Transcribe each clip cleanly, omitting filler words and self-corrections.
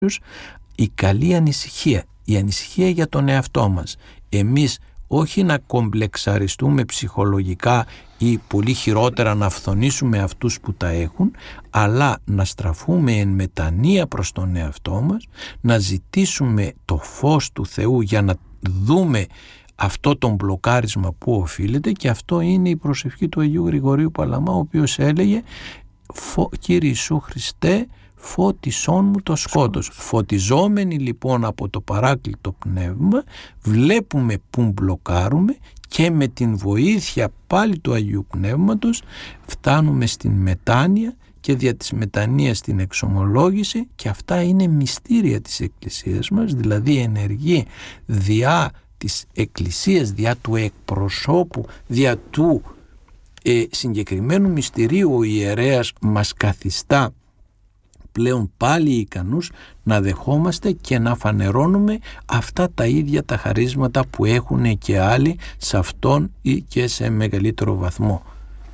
η καλή ανησυχία, η ανησυχία για τον εαυτό μας. Εμείς όχι να κομπλεξαριστούμε ψυχολογικά ή πολύ χειρότερα να αυθονίσουμε αυτούς που τα έχουν, αλλά να στραφούμε εν μετανία προς τον εαυτό μας, να ζητήσουμε το φως του Θεού για να δούμε αυτό το μπλοκάρισμα που οφείλεται, και αυτό είναι η προσευχή του Αγίου Γρηγορίου Παλαμά, ο οποίος έλεγε «Κύριε Ιησού Χριστέ, φώτισόν μου το σκότος». Φωτιζόμενοι λοιπόν από το παράκλητο πνεύμα βλέπουμε που μπλοκάρουμε και με την βοήθεια πάλι του Αγίου Πνεύματος φτάνουμε στην μετάνοια και δια της μετανοίας στην εξομολόγηση, και αυτά είναι μυστήρια της Εκκλησίας μας, δηλαδή ενεργεί διά της Εκκλησίας, διά του εκπροσώπου, διά του συγκεκριμένου μυστηρίου. Ο ιερέας μας καθιστά πλέον πάλι ικανούς να δεχόμαστε και να φανερώνουμε αυτά τα ίδια τα χαρίσματα που έχουν και άλλοι σε αυτόν ή και σε μεγαλύτερο βαθμό.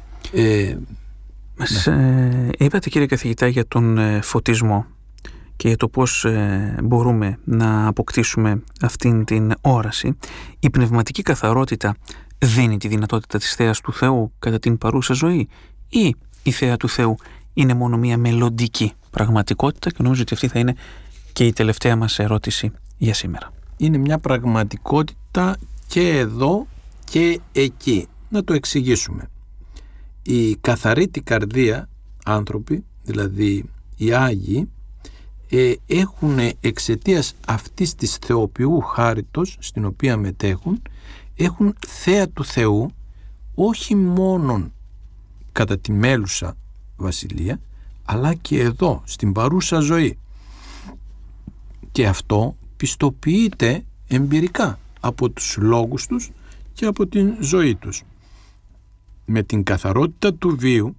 Είπατε, κύριε καθηγητά, για τον φωτισμό και για το πώς μπορούμε να αποκτήσουμε αυτήν την όραση. Η πνευματική καθαρότητα δίνει τη δυνατότητα της θέας του Θεού κατά την παρούσα ζωή, ή η θέα του Θεού είναι μόνο μια μελλοντική πραγματικότητα? Και νομίζω ότι αυτή θα είναι και η τελευταία μας ερώτηση για σήμερα. Είναι μια πραγματικότητα και εδώ και εκεί. Να το εξηγήσουμε. Οι καθαροί την καρδία άνθρωποι, δηλαδή οι Άγιοι, έχουν εξαιτίας αυτής της θεοποιού χάριτος στην οποία μετέχουν, έχουν θέα του Θεού όχι μόνον κατά τη μέλουσα βασιλεία, αλλά και εδώ στην παρούσα ζωή, και αυτό πιστοποιείται εμπειρικά από τους λόγους τους και από την ζωή τους. Με την καθαρότητα του βίου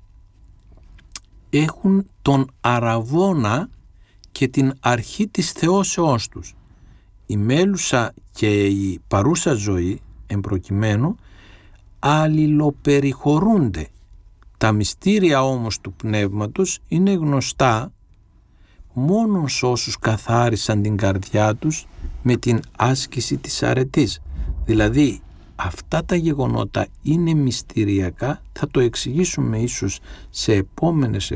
έχουν τον αραβώνα και την αρχή της θεώσεώς τους. Η μέλουσα και η παρούσα ζωή εμπροκειμένου αλληλοπεριχωρούνται. Τα μυστήρια όμως του πνεύματος είναι γνωστά μόνον σε όσους καθάρισαν την καρδιά τους με την άσκηση της αρετής. Δηλαδή αυτά τα γεγονότα είναι μυστηριακά, θα το εξηγήσουμε ίσως σε επόμενες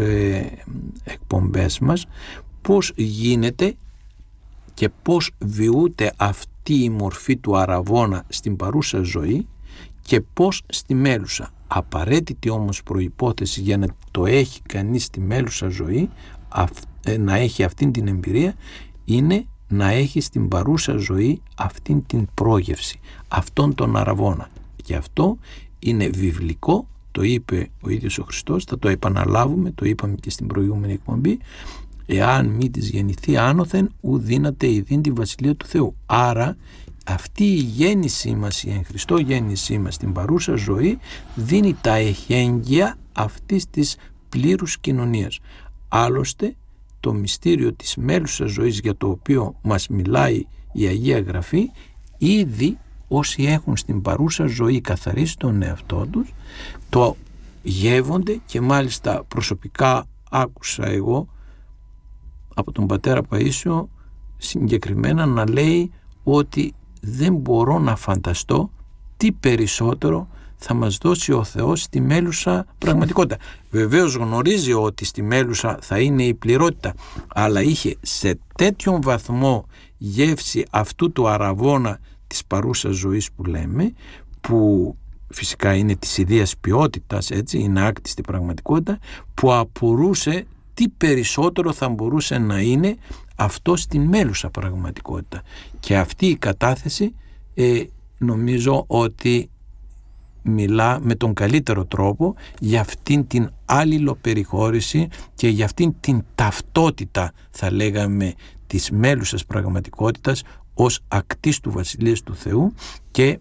εκπομπές μας, πώς γίνεται και πώς βιούται αυτή η μορφή του αραβώνα στην παρούσα ζωή και πώς στη μέλουσα. Απαραίτητη όμως προϋπόθεση για να το έχει κανείς στη μέλουσα ζωή, να έχει αυτήν την εμπειρία, είναι να έχει στην παρούσα ζωή αυτήν την πρόγευση, αυτόν τον αραβώνα. Και αυτό είναι βιβλικό, το είπε ο ίδιος ο Χριστός, θα το επαναλάβουμε, το είπαμε και στην προηγούμενη εκπομπή, εάν μη της γεννηθεί άνωθεν ου δύναται ειδήν τη βασιλεία του Θεού. Άρα αυτή η γέννησή μας, η εν Χριστώ γέννησή μας στην παρούσα ζωή, δίνει τα εχέγγυα αυτής της πλήρους κοινωνίας. Άλλωστε το μυστήριο της μέλουσας ζωής, για το οποίο μας μιλάει η Αγία Γραφή, ήδη όσοι έχουν στην παρούσα ζωή καθαρίσει τον εαυτό τους, το γεύονται, και μάλιστα προσωπικά άκουσα εγώ από τον πατέρα Παΐσιο συγκεκριμένα να λέει ότι δεν μπορώ να φανταστώ τι περισσότερο θα μας δώσει ο Θεός στη μέλουσα πραγματικότητα. Βεβαίως γνωρίζει ότι στη μέλουσα θα είναι η πληρότητα, αλλά είχε σε τέτοιον βαθμό γεύση αυτού του αραβώνα της παρούσας ζωής που λέμε, που φυσικά είναι της ιδίας ποιότητας, έτσι, είναι άκτιστη πραγματικότητα, που απορούσε τι περισσότερο θα μπορούσε να είναι αυτό στην μέλουσα πραγματικότητα. Και αυτή η κατάθεση νομίζω ότι μιλά με τον καλύτερο τρόπο για αυτήν την αλληλοπεριχώρηση και για αυτήν την ταυτότητα, θα λέγαμε, της μέλουσας πραγματικότητας ως ακτής του Βασιλείας του Θεού και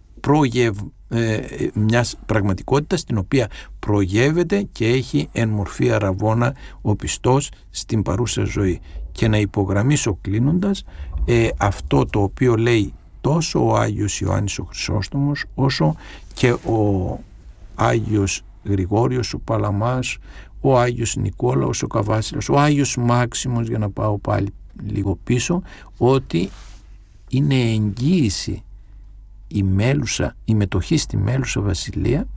μιας πραγματικότητας την οποία προγεύεται και έχει εν μορφή αραβώνα ο πιστός στην παρούσα ζωή. Και να υπογραμμίσω κλείνοντας αυτό το οποίο λέει τόσο ο Άγιος Ιωάννης ο Χρυσόστομος, όσο και ο Άγιος Γρηγόριος ο Παλαμάς, ο Άγιος Νικόλαος ο Καβάσιλος, ο Άγιος Μάξιμος, για να πάω πάλι λίγο πίσω, ότι είναι εγγύηση η μετοχή στη μέλουσα βασιλεία,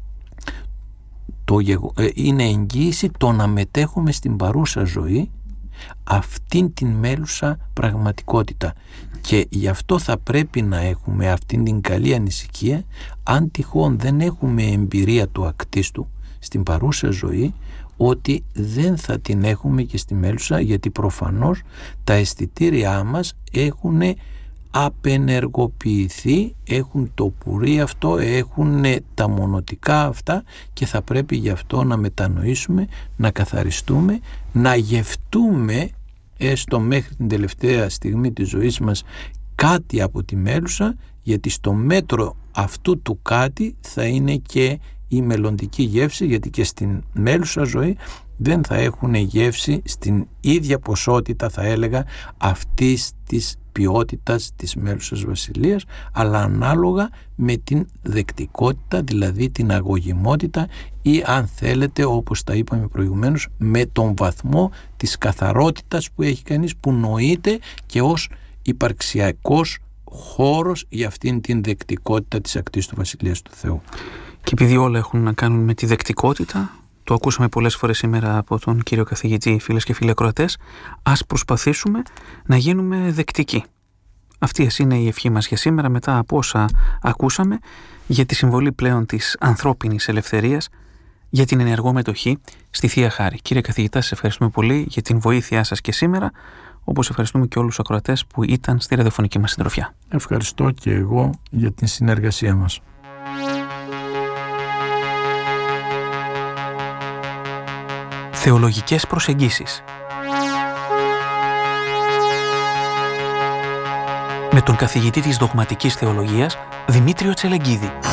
είναι εγγύηση το να μετέχουμε στην παρούσα ζωή αυτήν την μέλουσα πραγματικότητα, και γι' αυτό θα πρέπει να έχουμε αυτήν την καλή ανησυχία αν τυχόν δεν έχουμε εμπειρία του ακτίστου στην παρούσα ζωή, ότι δεν θα την έχουμε και στη μέλουσα, γιατί προφανώς τα αισθητήριά μας έχουν απενεργοποιηθεί, έχουν το πουρί αυτό, έχουν τα μονοτικά αυτά, και θα πρέπει γι' αυτό να μετανοήσουμε, να καθαριστούμε, να γευτούμε έστω μέχρι την τελευταία στιγμή της ζωής μας κάτι από τη μέλουσα, γιατί στο μέτρο αυτού του κάτι θα είναι και η μελλοντική γεύση, γιατί και στην μέλουσα ζωή δεν θα έχουν γεύση στην ίδια ποσότητα, θα έλεγα, αυτής της ποιότητας της μέλουσας βασιλείας, αλλά ανάλογα με την δεκτικότητα, δηλαδή την αγωγημότητα, ή αν θέλετε, όπως τα είπαμε προηγουμένως, με τον βαθμό της καθαρότητας που έχει κανείς, που νοείται και ως υπαρξιακός χώρος για αυτήν την δεκτικότητα της ακτίστου βασιλείας του Θεού. Και επειδή όλα έχουν να κάνουν με τη δεκτικότητα, το ακούσαμε πολλές φορές σήμερα από τον κύριο καθηγητή, φίλες και φίλοι ακροατές, ας προσπαθήσουμε να γίνουμε δεκτικοί. Αυτή είναι η ευχή μας για σήμερα, μετά από όσα ακούσαμε για τη συμβολή πλέον της ανθρώπινης ελευθερίας, για την ενεργό μετοχή στη Θεία Χάρη. Κύριε καθηγητά, σας ευχαριστούμε πολύ για την βοήθειά σας και σήμερα, όπως ευχαριστούμε και όλους τους ακροατές που ήταν στη ραδιοφωνική μας συντροφιά. Ευχαριστώ και εγώ για την συνεργασία μας. Θεολογικές προσεγγίσεις με τον καθηγητή της Δογματικής Θεολογίας Δημήτριο Τσελεγκίδη.